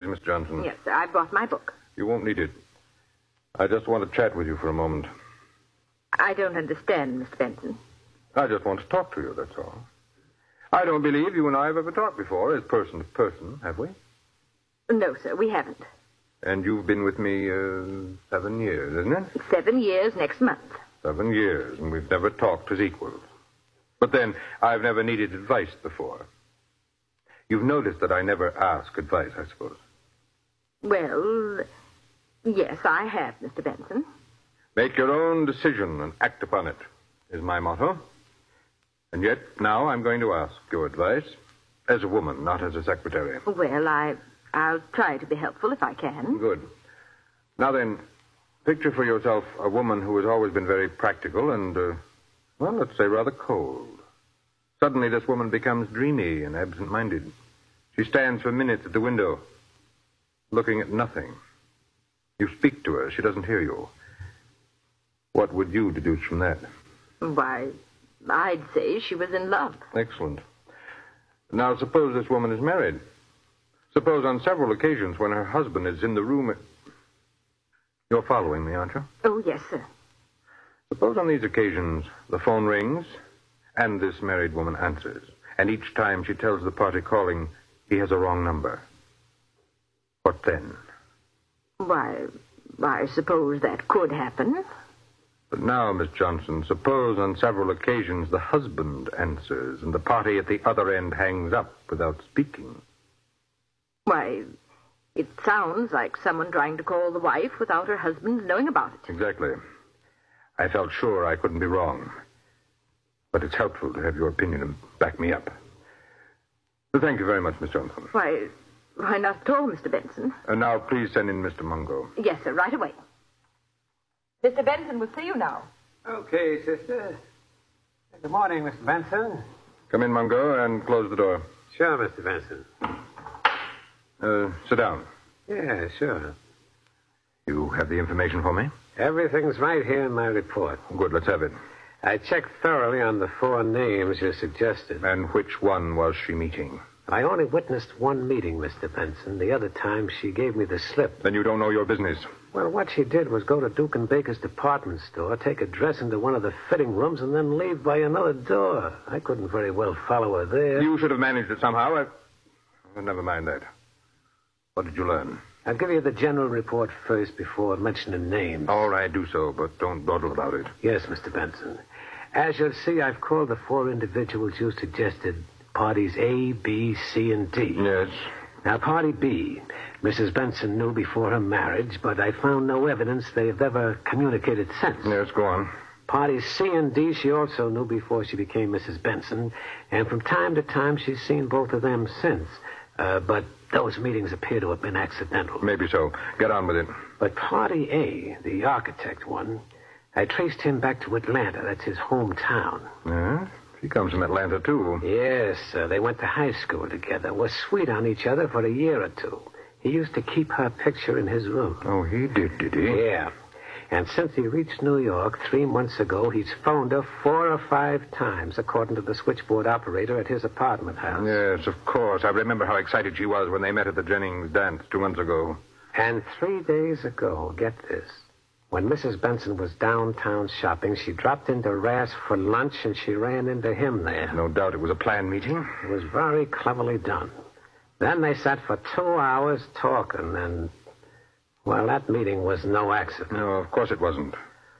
Miss Johnson. Yes, sir. I brought my book. You won't need it. I just want to chat with you for a moment. I don't understand, Mr. Benson. I just want to talk to you, that's all. I don't believe you and I have ever talked before as person to person, have we? No, sir, we haven't. And you've been with me 7 years, isn't it? 7 years next month. 7 years, and we've never talked as equals. But then, I've never needed advice before. You've noticed that I never ask advice, I suppose. Well, yes, I have, Mr. Benson. Make your own decision and act upon it, is my motto. And yet, now I'm going to ask your advice as a woman, not as a secretary. Well, I'll try to be helpful if I can. Good. Now then, picture for yourself a woman who has always been very practical and, well, let's say rather cold. Suddenly this woman becomes dreamy and absent-minded. She stands for minutes at the window, looking at nothing. You speak to her. She doesn't hear you. What would you deduce from that? Why, I'd say she was in love. Excellent. Now, suppose this woman is married. Suppose on several occasions when her husband is in the room... You're following me, aren't you? Oh, yes, sir. Suppose on these occasions the phone rings and this married woman answers. And each time she tells the party calling he has a wrong number. What then? Why, I suppose that could happen. But now, Miss Johnson, suppose on several occasions the husband answers and the party at the other end hangs up without speaking. Why, it sounds like someone trying to call the wife without her husband knowing about it. Exactly. I felt sure I couldn't be wrong. But it's helpful to have your opinion and back me up. So thank you very much, Miss Johnson. Why not at all, Mr. Benson. And now please send in Mr. Mungo. Yes, sir, right away. Mr. Benson will see you now. Okay, sister. Good morning, Mr. Benson. Come in, Mungo, and close the door. Sure, Mr. Benson. Sit down. Yeah, sure. You have the information for me? Everything's right here in my report. Good, let's have it. I checked thoroughly on the 4 names you suggested. And which one was she meeting? I only witnessed one meeting, Mr. Benson. The other time, she gave me the slip. Then you don't know your business. Well, what she did was go to Duke and Baker's department store, take a dress into one of the fitting rooms, and then leave by another door. I couldn't very well follow her there. You should have managed it somehow. Never mind that. What did you learn? I'll give you the general report first before mentioning names. All right, do so, but don't dawdle about it. Yes, Mr. Benson. As you'll see, I've called the 4 individuals you suggested parties A, B, C, and D. Yes. Now, party B, Mrs. Benson knew before her marriage, but I found no evidence they've ever communicated since. Yes, go on. Parties C and D she also knew before she became Mrs. Benson, and from time to time she's seen both of them since. But those meetings appear to have been accidental. Maybe so. Get on with it. But party A, the architect one, I traced him back to Atlanta. That's his hometown. Yeah? She comes from Atlanta, too. Yes, they went to high school together, were sweet on each other for a year or 2. He used to keep her picture in his room. Oh, he did he? Yeah. And since he reached New York 3 months ago, he's phoned her 4 or 5 times, according to the switchboard operator at his apartment house. Yes, of course. I remember how excited she was when they met at the Jennings dance 2 months ago. And 3 days ago, get this, when Mrs. Benson was downtown shopping, she dropped into Rass for lunch, and she ran into him there. No doubt it was a planned meeting. It was very cleverly done. Then they sat for 2 hours talking, and, well, that meeting was no accident. No, of course it wasn't.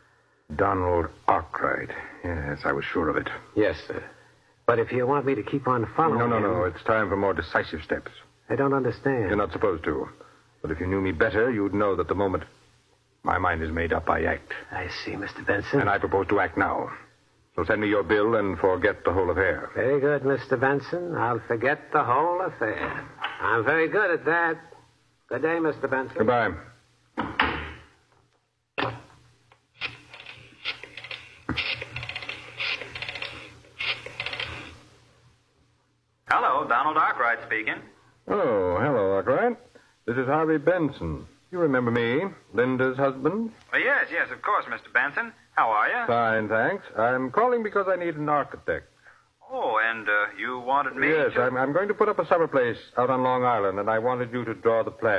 Donald Arkwright. Yes, I was sure of it. Yes, sir. But if you want me to keep on following No. It's time for more decisive steps. I don't understand. You're not supposed to. But if you knew me better, you'd know that the moment my mind is made up, I act. I see, Mr. Benson. And I propose to act now. So send me your bill and forget the whole affair. Very good, Mr. Benson. I'll forget the whole affair. I'm very good at that. Good day, Mr. Benson. Goodbye. Hello, Donald Arkwright speaking. Oh, hello, Arkwright. This is Harvey Benson. You remember me, Linda's husband? Yes, of course, Mr. Benson. How are you? Fine, thanks. I'm calling because I need an architect. Oh, and you wanted me Yes, to... I'm going to put up a summer place out on Long Island, and I wanted you to draw the plan.